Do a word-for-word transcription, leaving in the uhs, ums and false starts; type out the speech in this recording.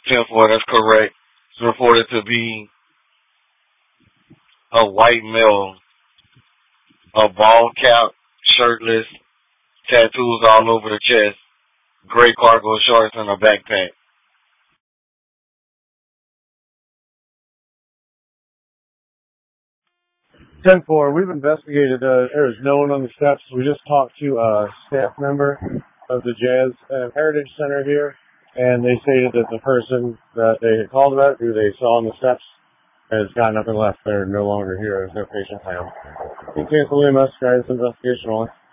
ten four, that's correct. It's reported to be a white male, a bald cap, shirtless, tattoos all over the chest, gray cargo shorts, and a backpack. ten four, we've investigated. Uh, there is no one on the steps. We just talked to a staff member of the Jazz uh, Heritage Center here, and they stated that the person that they had called about, who they saw on the steps, has gotten up and left. They're no longer here. There's no patient plan. You can't believe us, guys. Investigation on.